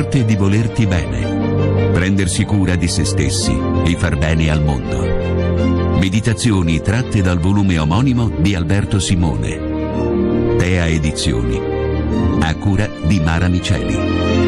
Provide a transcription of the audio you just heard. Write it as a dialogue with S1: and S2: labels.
S1: l'arte di volerti bene, prendersi cura di se stessi e far bene al mondo. Meditazioni tratte dal volume omonimo di Alberto Simone. Tea Edizioni, a cura di Mara Miceli.